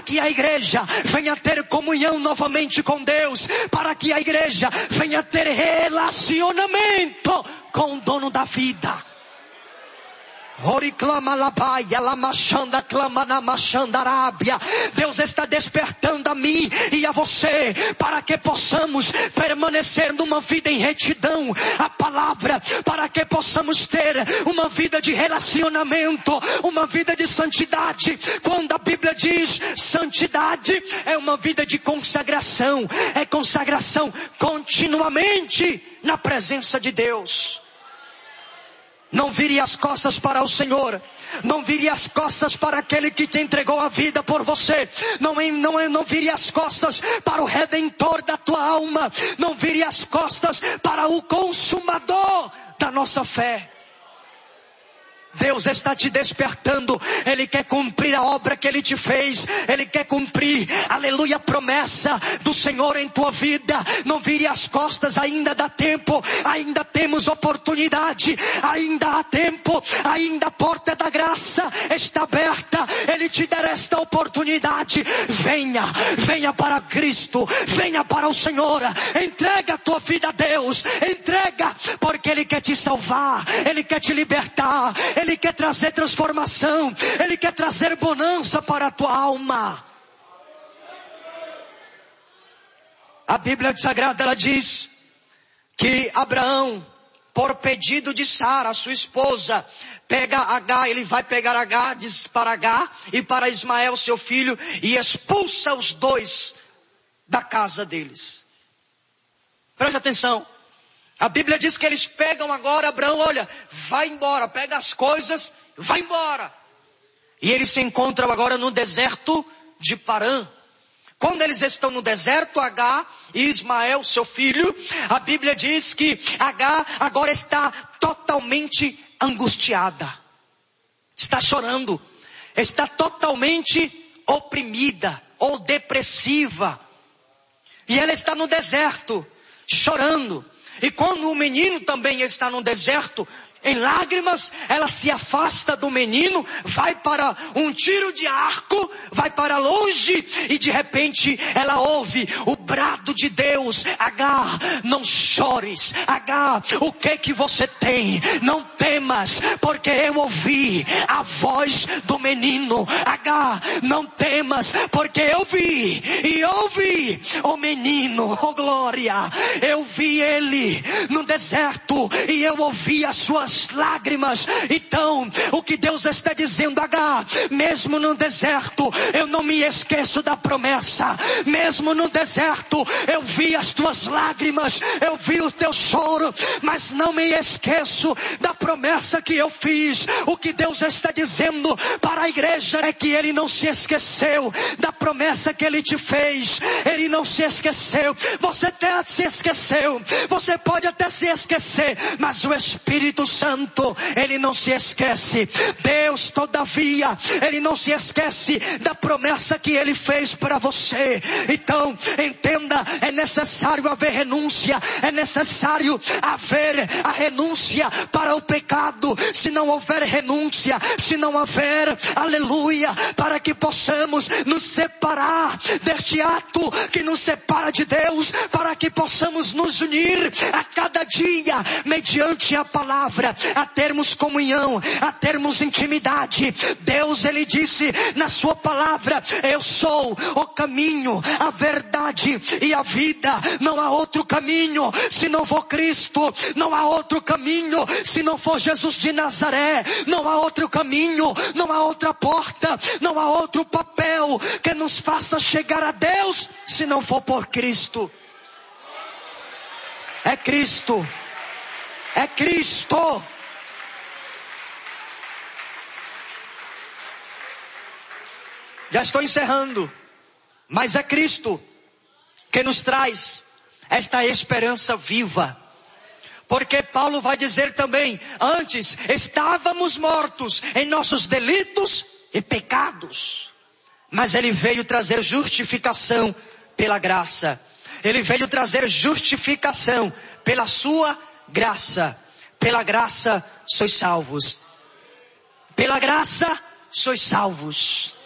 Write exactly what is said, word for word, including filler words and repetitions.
que a igreja venha ter comunhão novamente com Deus, para que a igreja venha ter relacionamento com o dono da vida. Deus está despertando a mim e a você para que possamos permanecer numa vida em retidão à palavra, para que possamos ter uma vida de relacionamento, uma vida de santidade. Quando a Bíblia diz santidade, é uma vida de consagração, é consagração continuamente na presença de Deus. Não vire as costas para o Senhor. Não vire as costas para aquele que te entregou a vida por você. Não, não, não vire as costas para o Redentor da tua alma. Não vire as costas para o Consumador da nossa fé. Deus está te despertando. Ele quer cumprir a obra que Ele te fez. Ele quer cumprir, aleluia, a promessa do Senhor em tua vida. Não vire as costas, ainda dá tempo. Ainda temos oportunidade. Ainda há tempo. Ainda a porta da graça está aberta. Ele te der esta oportunidade. Venha, venha para Cristo. Venha para o Senhor. Entrega a tua vida a Deus. Entrega, porque Ele quer te salvar. Ele quer te libertar. Ele quer trazer transformação. Ele quer trazer bonança para a tua alma. A Bíblia Sagrada, ela diz que Abraão, por pedido de Sara, sua esposa, pega Agar, ele vai pegar Agar, diz para Agar e para Ismael, seu filho, e expulsa os dois da casa deles. Preste atenção. A Bíblia diz que eles pegam agora Abraão, olha, vai embora, pega as coisas, vai embora. E eles se encontram agora no deserto de Parã. Quando eles estão no deserto, Agar e Ismael, seu filho, a Bíblia diz que Agar agora está totalmente angustiada. Está chorando. Está totalmente oprimida ou depressiva. E ela está no deserto, chorando. E quando o menino também está no deserto, em lágrimas, ela se afasta do menino, vai para um tiro de arco, vai para longe, e de repente ela ouve o brado de Deus: Agar, não chores. Agar, o que que você tem? Não temas, porque eu ouvi a voz do menino. Agar, não temas, porque eu vi e ouvi o menino. Oh glória, eu vi ele no deserto e eu ouvi as suas lágrimas. Então, o que Deus está dizendo: Agar, mesmo no deserto, eu não me esqueço da promessa. Mesmo no deserto, eu vi as tuas lágrimas, eu vi o teu choro, mas não me esqueço da promessa que eu fiz. O que Deus está dizendo para a igreja é que Ele não se esqueceu da promessa que Ele te fez. Ele não se esqueceu. Você até se esqueceu, você pode até se esquecer, mas o Espírito Santo, Ele não se esquece. Deus, todavia, Ele não se esquece da promessa que Ele fez para você. Então, entenda, é necessário haver renúncia, é necessário haver a renúncia para o pecado. Se não houver renúncia, se não houver, aleluia, para que possamos nos separar deste ato que nos separa de Deus, para que possamos nos unir a cada dia, mediante a palavra, a termos comunhão, a termos intimidade. Deus, Ele disse na sua palavra: eu sou o caminho, a verdade e a vida. Não há outro caminho se não for Cristo. Não há outro caminho se não for Jesus de Nazaré. Não há outro caminho, não há outra porta, não há outro papel que nos faça chegar a Deus se não for por Cristo. É Cristo. É Cristo. Já estou encerrando. Mas é Cristo que nos traz esta esperança viva. Porque Paulo vai dizer também: antes estávamos mortos em nossos delitos e pecados. Mas Ele veio trazer justificação pela graça. Ele veio trazer justificação pela sua graça. Pela graça sois salvos. Pela graça sois salvos.